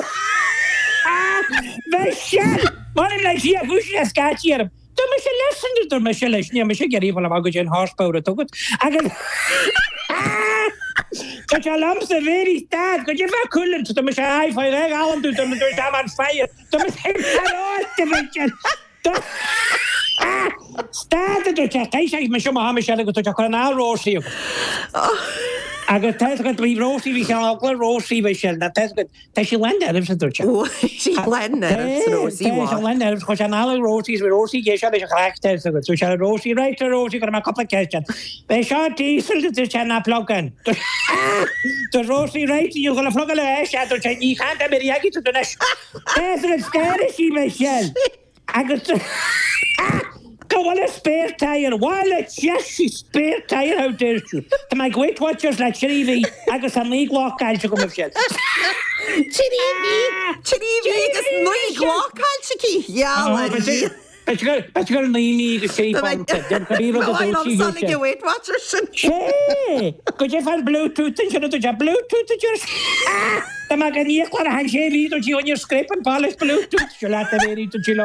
Michelle, morning like she a sketch here. Do Michelle listen to Michelle, she Michelle get even about good horsepower to good. I get such a lumps of very sad. Could you ever cool into the Michelle? I want to them to on fire. To Michelle, started to check. I say Michelle go to Jacarna Rosie. I got tested to be Rosie, we shall all Rosie, we shall not test good. She went there, if it's a She went there, Rosie. She went there, because an all Rosies with Rosie, yes, I crack test good. So shall Rosie write to Rosie, got a couple of questions. They shot diesel to the channel plug in. The Rosie writes, you're going to plug a lash at the Chinese, you can't have a reaction to the next. That's a scary, she, Michelle. I got to. Go on a spare tire. While it's she spare tire out there. To my Weight Watchers like Chirivi, I got some league walk I'll come up shit. Chirivi, gus league walk I'll yeah, but you got an email to say from them. I love something you Weight Watchers. Hey, could you find Bluetooth and you know Bluetooth to just the magazine or hand shave to you on your scrape and polish Bluetooth. You'll have to very to chill up.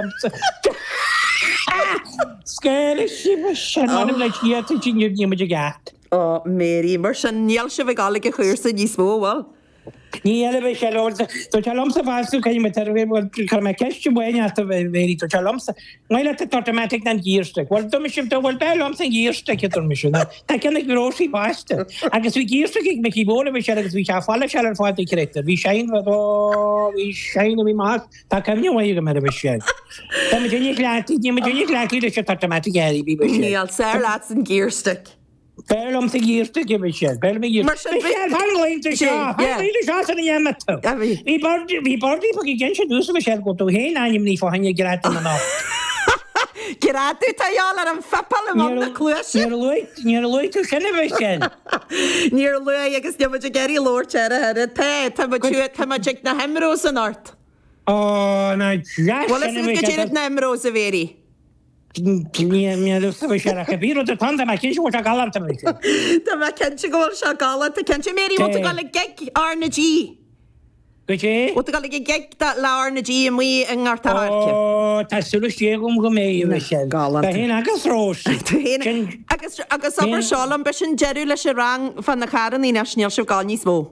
Scary, she was shannon like here to you gat. Oh, Mary, Mershon, Yelsha Vigalica Hursa, you small well. Niele Shalom, to Chalomsa Vasu came at a question when after very to Chalomsa. Why let the automatic and gear stick? Well, the mission to well, Belloms and gear stick at the mission. I can like Rosie Basta. I guess we gear stick, Mickey Bone, we shall we shall follow shall for the character. We shine, we shine, we mark. That can you way you can have a shell. The Virginia likely to shut automatic. Neil, Sir Lats and gear stick. Belloms and gear stick, Michelle. Michelle, finally to shop. Finally to shop in the Yamato. We bought people against you, so Michelle go to Hain and you for you get at them enough. Get at it, I am Fapal on the clues. You're Louis to Michelle. Near Louis, I guess never to get a lord at a pet, Tamachick the Hemros and art. Oh, no, Jack. Well, let's get it Nemros of Eri. Mi shall have been the Tonda, my kids what a gallant to me. The McKenzie go Shagala, the Kenchi Mary, what to call a gek Arna G. Good, eh? What to call a gek that Larna G and we and our Oh, Tassurus go me, Michelle. Gallant. The Hinagas Rose. I guess summer Shalom Bishan Jerry Lasherang from the Karen in National Shagani Smo.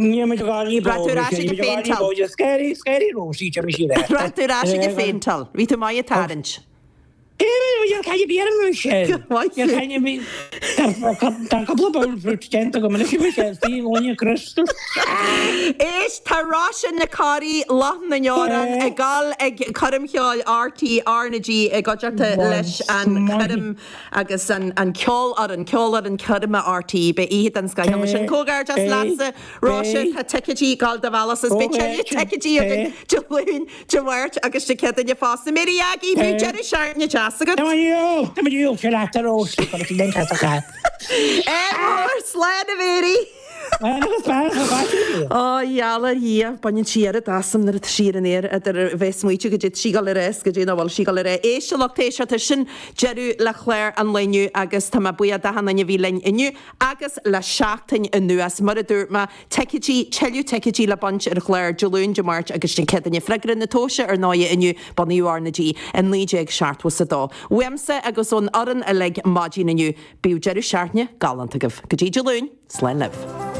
Scary Rosie, Raturashi Faintal, Rita Maya Tarrant. You can't be a Michelle. You can't be a couple of bowl fruit tent to go and Michelle, see on your crystal. Is Tarash and Nakari, Latin and Yoran, a gal, a Karim Hill, RT, Arnagy, a Gojata Lesh, and Karim Agus and Kjol and Karima RT, but he and Sky Mission Kogar just last Russia, Tekiji, Galdavalas, Spitchell, Tekiji, Jaloon, Jawart, Agus to Ket and your foster, Miriaki, Jerry Sharp, and your chas. Come you, she'll have to roast. Sled of Eddie. Oh, Yalla here, Bunyan Shear at Assam, that sheer in air at the West Much, Shigares, Gajina, well, Shigalere, Eshaloctation, Jeru, Laclaire, and Lenu, Agus, Tamabuya, Dahan, and Yavilen, and you, Agus, La Shachtin, and Nuas, Muradurma, Tekiji, Chelu Tekiji, La Bunch, and Claire, Jaloon, Jamarch, Agus, and Ket, and you Fragger in the Tosha, or Noya, and you, Bonnie Arnagy, and Leijeg Shart was the door. Wemse, Agus on Aran, a leg, Majin, and you, Bew Jeru Shartnya, Galantagov, Gaji Jaloon, Slen Live.